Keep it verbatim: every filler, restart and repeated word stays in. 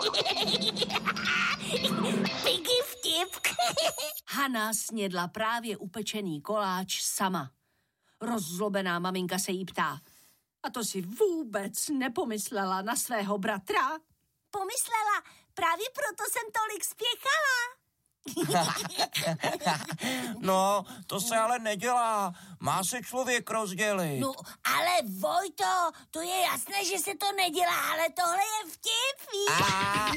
Piggy vtip. Hana snědla právě upečený koláč sama. Rozzlobená maminka se jí ptá: a to si vůbec nepomyslela na svého bratra? Pomyslela, právě proto jsem tolik spěchala. No, to se ale nedělá. Má se člověk rozdělit. No, ale Vojto, to je jasné, že se to nedělá, ale tohle je vtip, víš?